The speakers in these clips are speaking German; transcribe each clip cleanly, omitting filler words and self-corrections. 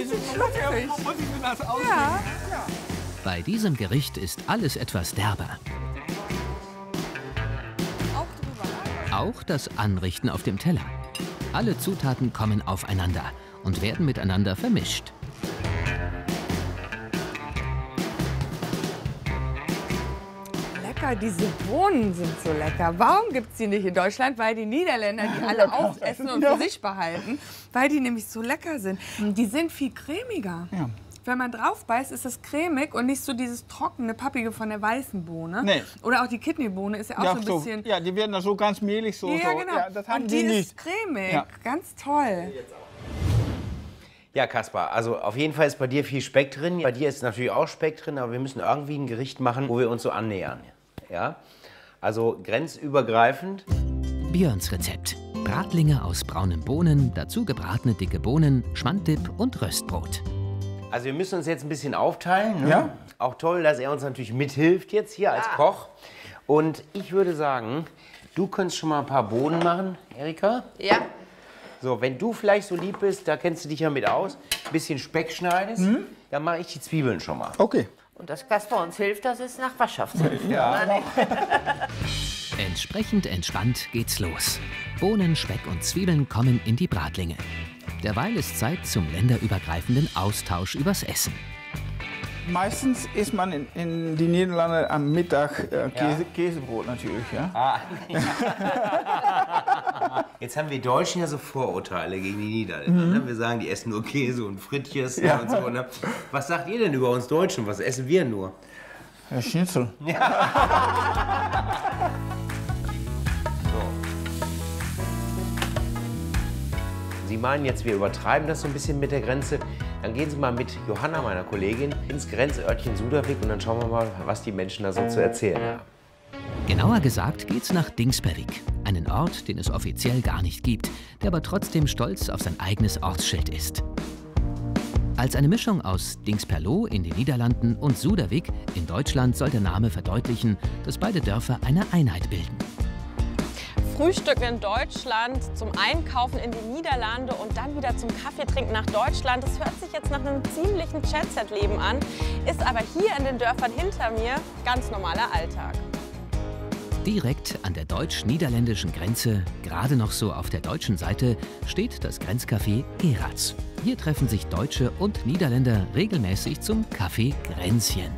sind schluckig. Ja. Bei diesem Gericht ist alles etwas derber. Auch das Anrichten auf dem Teller. Alle Zutaten kommen aufeinander und werden miteinander vermischt. Lecker, diese Bohnen sind so lecker. Warum gibt es die nicht in Deutschland? Weil die Niederländer die alle aufessen und für sich behalten. Weil die nämlich so lecker sind. Die sind viel cremiger. Ja. Wenn man drauf beißt, ist das cremig und nicht so dieses trockene, pappige von der weißen Bohne. Nee. Oder auch die Kidneybohne ist ja auch so ein bisschen... Ja, die werden dann so ganz mehlig. So, ja, genau. Ja, das haben und die ist cremig. Ja. Ganz toll. Ja, Kaspar, also auf jeden Fall ist bei dir viel Speck drin. Bei dir ist natürlich auch Speck drin, aber wir müssen irgendwie ein Gericht machen, wo wir uns so annähern. Ja? Also grenzübergreifend. Björns Rezept. Bratlinge aus braunen Bohnen, dazu gebratene dicke Bohnen, Schmandip und Röstbrot. Also wir müssen uns jetzt ein bisschen aufteilen. Ne? Ja. Auch toll, dass er uns natürlich mithilft jetzt hier als Koch. Und ich würde sagen, du könntest schon mal ein paar Bohnen machen, Erika. Ja. So, wenn du vielleicht so lieb bist, da kennst du dich ja mit aus, ein bisschen Speck schneidest, dann mache ich die Zwiebeln schon mal. Okay. Und dass Kaspar uns hilft, das ist Nachbarschaftshilfe. Ja. Entsprechend entspannt geht's los. Bohnen, Speck und Zwiebeln kommen in die Bratlinge. Derweil ist Zeit zum länderübergreifenden Austausch übers Essen. Meistens isst man in die Niederlande am Mittag Käsebrot natürlich. Ja? Ah. Jetzt haben wir Deutschen ja so Vorurteile gegen die Niederländer. Wir sagen, die essen nur Käse und Frittjes und so. Ne? Was sagt ihr denn über uns Deutschen? Was essen wir nur? Ja, Schnitzel. Sie meinen jetzt, wir übertreiben das so ein bisschen mit der Grenze. Dann gehen Sie mal mit Johanna, meiner Kollegin, ins Grenzörtchen Suderwick und dann schauen wir mal, was die Menschen da so zu erzählen haben. Genauer gesagt geht's nach Dingsperwick, einen Ort, den es offiziell gar nicht gibt, der aber trotzdem stolz auf sein eigenes Ortsschild ist. Als eine Mischung aus Dingsperlo in den Niederlanden und Suderwick in Deutschland soll der Name verdeutlichen, dass beide Dörfer eine Einheit bilden. Frühstück in Deutschland, zum Einkaufen in die Niederlande und dann wieder zum Kaffeetrinken nach Deutschland. Das hört sich jetzt nach einem ziemlichen Jet-Set-Leben an, ist aber hier in den Dörfern hinter mir ganz normaler Alltag. Direkt an der deutsch-niederländischen Grenze, gerade noch so auf der deutschen Seite, steht das Grenzcafé Geratz. Hier treffen sich Deutsche und Niederländer regelmäßig zum Kaffee Grenzchen.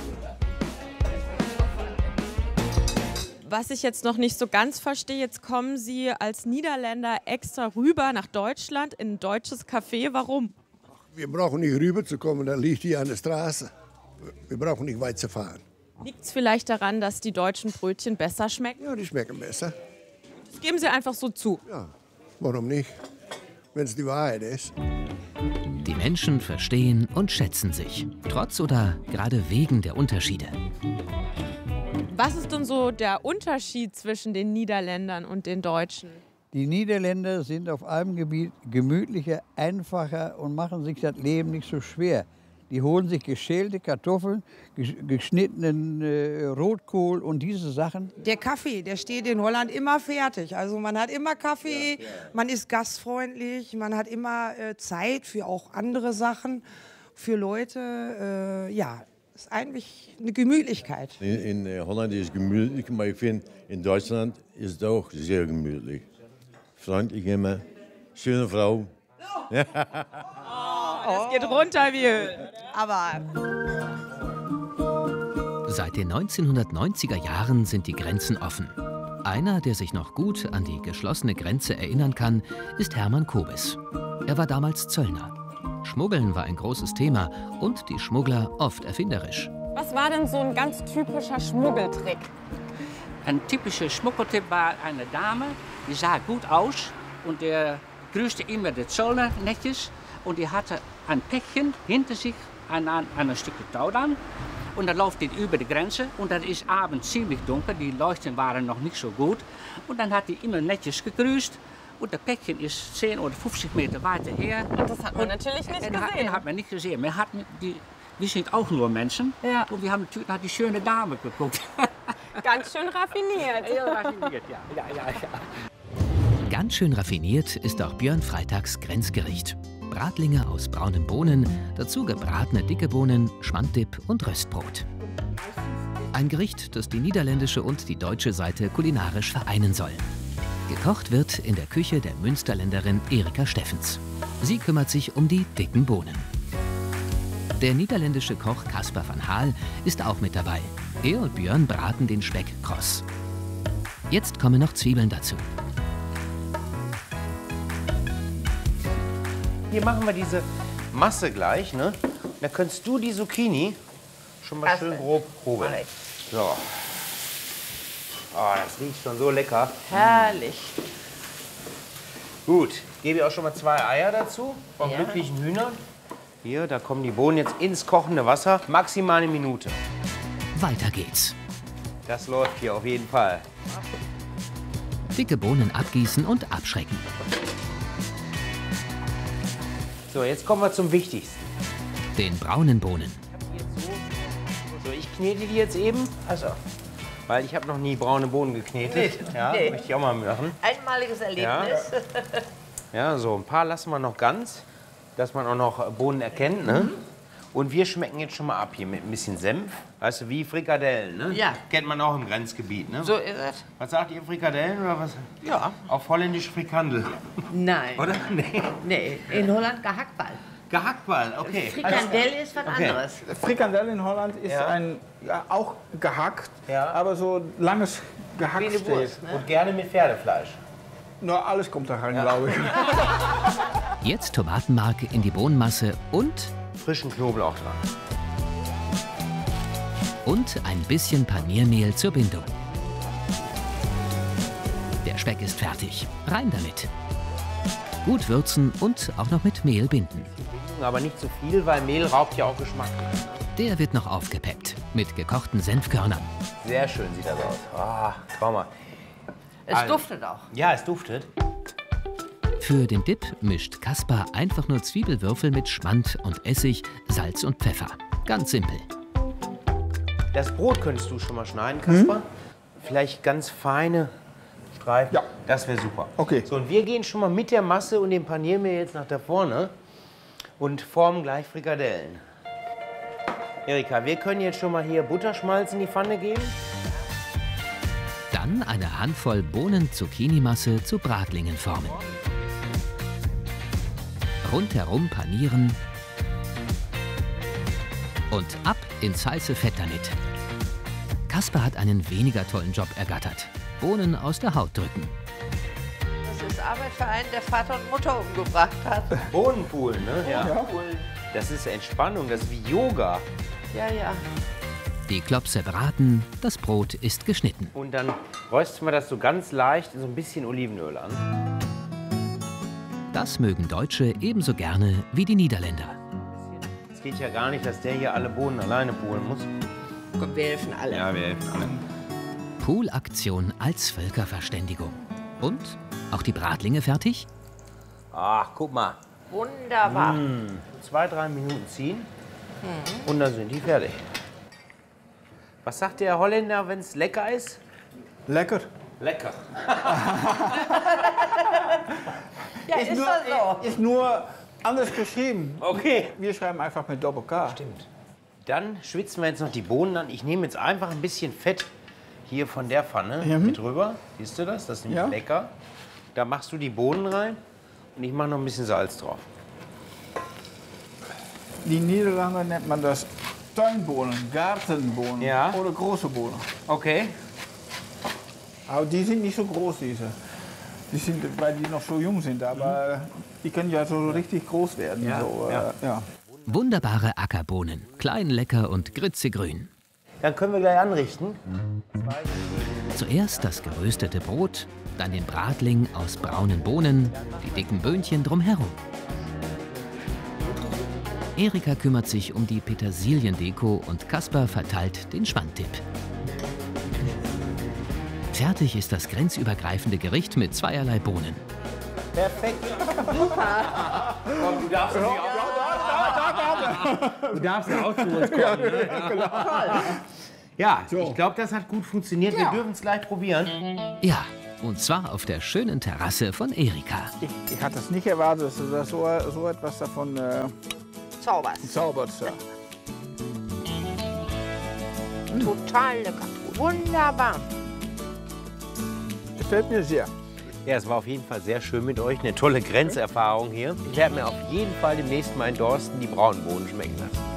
Was ich jetzt noch nicht so ganz verstehe, jetzt kommen Sie als Niederländer extra rüber nach Deutschland in ein deutsches Café. Warum? Wir brauchen nicht rüber zu kommen, dann liegt hier an der Straße. Wir brauchen nicht weit zu fahren. Liegt es vielleicht daran, dass die deutschen Brötchen besser schmecken? Ja, die schmecken besser. Das geben Sie einfach so zu? Ja, warum nicht? Wenn es die Wahrheit ist. Die Menschen verstehen und schätzen sich, trotz oder gerade wegen der Unterschiede. Was ist denn so der Unterschied zwischen den Niederländern und den Deutschen? Die Niederländer sind auf einem Gebiet gemütlicher, einfacher und machen sich das Leben nicht so schwer. Die holen sich geschälte Kartoffeln, geschnittenen Rotkohl und diese Sachen. Der Kaffee, der steht in Holland immer fertig. Also man hat immer Kaffee, man ist gastfreundlich, man hat immer Zeit für auch andere Sachen, für Leute, ist eigentlich eine Gemütlichkeit. In Holland ist es gemütlich, aber ich finde, in Deutschland ist es auch sehr gemütlich. Freundlich immer, schöne Frau. Es geht runter wie Öl. Aber seit den 1990er Jahren sind die Grenzen offen. Einer, der sich noch gut an die geschlossene Grenze erinnern kann, ist Hermann Kobis. Er war damals Zöllner. Schmuggeln war ein großes Thema und die Schmuggler oft erfinderisch. Was war denn so ein ganz typischer Schmuggeltrick? Ein typischer Schmuggeltrick war eine Dame, die sah gut aus und der grüßte immer den Zöllner netjes und die hatte ein Päckchen hinter sich an ein Stück Tau dann. Und dann läuft die über die Grenze und dann ist abends ziemlich dunkel, die Leuchten waren noch nicht so gut. Und dann hat die immer netjes gegrüßt. Und das Päckchen ist 10 oder 50 Meter weiter her. Und das hat man natürlich nicht gesehen. Das hat man nicht gesehen. Wir sind auch nur Menschen. Ja. Und wir haben natürlich nach die schöne Dame geguckt. Ganz schön raffiniert. Ja, raffiniert, ja. Ganz schön raffiniert ist auch Björn Freitags Grenzgericht. Bratlinge aus braunen Bohnen, dazu gebratene dicke Bohnen, Schmandip und Röstbrot. Ein Gericht, das die niederländische und die deutsche Seite kulinarisch vereinen soll. Gekocht wird in der Küche der Münsterländerin Erika Steffens. Sie kümmert sich um die dicken Bohnen. Der niederländische Koch Caspar van Haal ist auch mit dabei. Er und Björn braten den Speck kross. Jetzt kommen noch Zwiebeln dazu. Hier machen wir diese Masse gleich, ne? Da könntest du die Zucchini schon mal schön grob hobeln. So. Oh, das riecht schon so lecker. Herrlich. Gut, gebe ich auch schon mal 2 Eier dazu von glücklichen Hühnern. Hier, da kommen die Bohnen jetzt ins kochende Wasser. Maximal 1 Minute. Weiter geht's. Das läuft hier auf jeden Fall. Dicke Bohnen abgießen und abschrecken. So, jetzt kommen wir zum Wichtigsten. Den braunen Bohnen. So, ich knete die jetzt eben. Also, weil ich habe noch nie braune Bohnen geknetet. Ja, möchte ich auch mal machen. Einmaliges Erlebnis. Ja, so ein paar lassen wir noch ganz, dass man auch noch Bohnen erkennt, ne? Und wir schmecken jetzt schon mal ab hier mit ein bisschen Senf. Weißt du, wie Frikadellen, ne? Ja. Kennt man auch im Grenzgebiet, ne? So ist es. Was sagt ihr, Frikadellen oder was? Ja. Auf Holländisch Frikandel. Nein. Oder? Nee. Nee, in Holland Gehackball. Gehackball, okay. Frikandel ist was anderes. Frikandel in Holland ist auch gehackt, aber so langes Gehacktes. Wurst, ne? Und gerne mit Pferdefleisch. Na, alles kommt da rein, glaube ich. Jetzt Tomatenmark in die Bohnenmasse und frischen Knoblauch dran. Und ein bisschen Paniermehl zur Bindung. Der Speck ist fertig. Rein damit. Gut würzen und auch noch mit Mehl binden. Aber nicht zu viel, weil Mehl raubt ja auch Geschmack. Der wird noch aufgepeppt mit gekochten Senfkörnern. Sehr schön sieht das aus. Ah, Trauma. Es duftet auch. Ja, es duftet. Für den Dip mischt Caspar einfach nur Zwiebelwürfel mit Schmand und Essig, Salz und Pfeffer. Ganz simpel. Das Brot könntest du schon mal schneiden, Caspar. Vielleicht ganz feine Streifen. Ja. Das wäre super. Okay. So, und wir gehen schon mal mit der Masse und dem Paniermehl jetzt nach da vorne und formen gleich Frikadellen. Erika, wir können jetzt schon mal hier Butterschmalz in die Pfanne geben. Dann eine Handvoll Bohnen-Zucchini-Masse zu Bratlingen formen. Rundherum panieren und ab ins heiße Fett damit. Caspar hat einen weniger tollen Job ergattert. Bohnen aus der Haut drücken. Das ist Arbeit für einen, der Vater und Mutter umgebracht hat. Bohnenpool, ne? Ja. Das ist Entspannung, das ist wie Yoga. Ja, ja. Die Klopse braten, das Brot ist geschnitten. Und dann rösten wir das so ganz leicht in so ein bisschen Olivenöl an. Das mögen Deutsche ebenso gerne wie die Niederländer. Es geht ja gar nicht, dass der hier alle Bohnen alleine poolen muss. Komm, wir helfen alle. Ja, wir helfen alle. Poolaktion als Völkerverständigung. Und? Auch die Bratlinge fertig? Ach, guck mal. Wunderbar. 2-3 Minuten ziehen und dann sind die fertig. Was sagt der Holländer, wenn es lecker ist? Lecker. Lecker. Ja, ist nur, das so? Ist nur anders geschrieben. Okay. Wir schreiben einfach mit Doppel-K. Stimmt. Dann schwitzen wir jetzt noch die Bohnen an. Ich nehme jetzt einfach ein bisschen Fett hier von der Pfanne mit rüber. Siehst du das? Das ist nämlich lecker. Da machst du die Bohnen rein und ich mache noch ein bisschen Salz drauf. Die Niederlande nennt man das Tuinbohnen, Gartenbohnen oder große Bohnen. Okay. Aber die sind nicht so groß, diese. Die sind, weil die noch so jung sind, aber die können ja so richtig groß werden. Ja, So, ja. Wunderbare Ackerbohnen, klein, lecker und grützegrün. Dann können wir gleich anrichten. Zuerst das geröstete Brot, dann den Bratling aus braunen Bohnen, die dicken Böhnchen drumherum. Erika kümmert sich um die Petersiliendeko und Caspar verteilt den Schmandip. Fertig ist das grenzübergreifende Gericht mit zweierlei Bohnen. Perfekt. Super. Komm, du darfst Du darfst ja auch zu uns kommen. Ne? Ja, ich glaube, das hat gut funktioniert. Wir dürfen es gleich probieren. Ja, Und zwar auf der schönen Terrasse von Erika. Ich hatte das nicht erwartet, dass du da so etwas davon zaubert. Ja. Total lecker. Wunderbar. Gefällt mir sehr. Ja, es war auf jeden Fall sehr schön mit euch. Eine tolle Grenzerfahrung hier. Ich werde mir auf jeden Fall demnächst mal in Dorsten die braunen Bohnen schmecken lassen.